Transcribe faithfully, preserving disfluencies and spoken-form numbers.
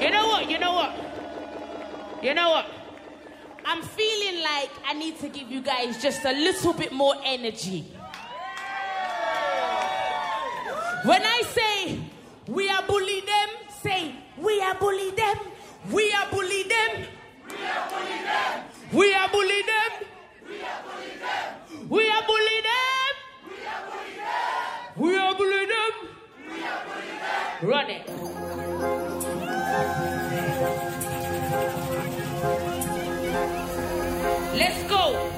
You know what? You know what? You know what? I'm feeling like I need to give you guys just a little bit more energy. When I say we are bully them, say we are bully them. We are bully them. We are bully them. We are bully them. We are bully them. We are bully them. We are bully them. We are bully them. We are bully them. Run it. Let's go.